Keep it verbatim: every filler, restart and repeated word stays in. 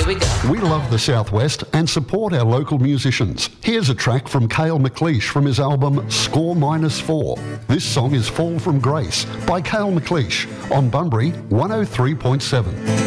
Here we go. We love the Southwest and support our local musicians. Here's a track from Cale McLeish from his album Score Minus Four. This song is Fall from Grace by Cale McLeish on Bunbury one oh three point seven.